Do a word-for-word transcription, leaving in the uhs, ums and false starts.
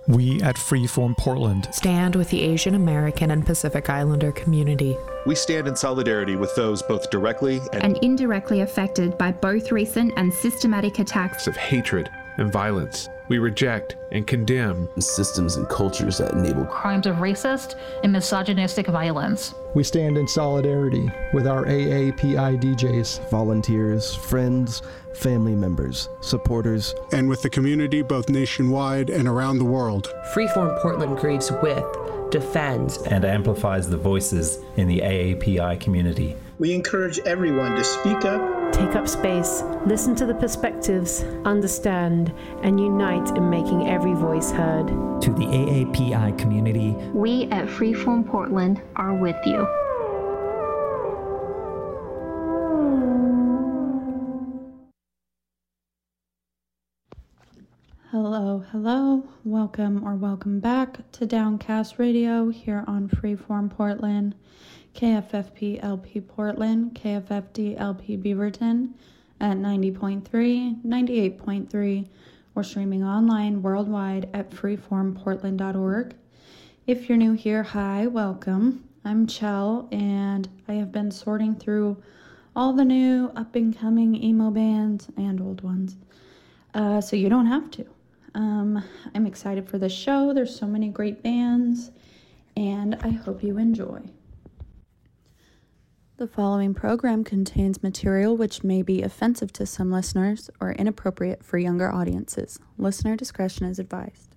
We at Freeform Portland stand with the Asian American and Pacific Islander community. We stand in solidarity with those both directly and, and indirectly affected by both recent and systematic attacks of hatred and violence. We reject and condemn systems and cultures that enable crimes of racist and misogynistic violence. We stand in solidarity with our A A P I D Js, volunteers, friends, family members, supporters, and with the community both nationwide and around the world. Freeform Portland grieves with, defends, and amplifies the voices in the A A P I community. We encourage everyone to speak up, take up space, listen to the perspectives, understand, and unite in making every voice heard. To the A A P I community, we at Freeform Portland are with you. Hello, hello, welcome or welcome back to Downcast Radio here on Freeform Portland, K F F P L P Portland, K F F D L P Beaverton at ninety point three, ninety-eight point three, or streaming online worldwide at freeform portland dot org. If you're new here, hi, welcome. I'm Chell, and I have been sorting through all the new up-and-coming emo bands and old ones, uh, so you don't have to. Um, I'm excited for this show. There's so many great bands, and I hope you enjoy. The following program contains material which may be offensive to some listeners or inappropriate for younger audiences. Listener discretion is advised.